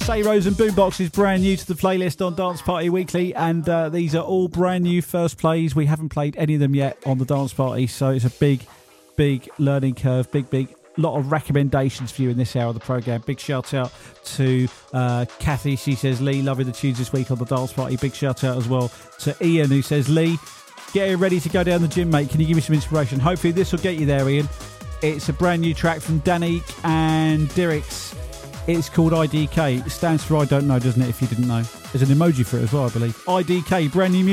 Say Rose and Boombox is brand new to the playlist on Dance Party Weekly, and these are all brand new first plays. We haven't played any of them yet on the Dance Party, so it's a big learning curve, big lot of recommendations for you in this hour of the programme. Big shout out to Kathy. She says, Lee, loving the tunes this week on the Dance Party. Big shout out as well to Ian, who says, Lee, getting ready to go down the gym, mate. Can you give me some inspiration? Hopefully this will get you there, Ian. It's a brand new track from Danik and Dirix. It's called IDK. It stands for I don't know, doesn't it, if you didn't know? There's an emoji for it as well, I believe. IDK, brand new music.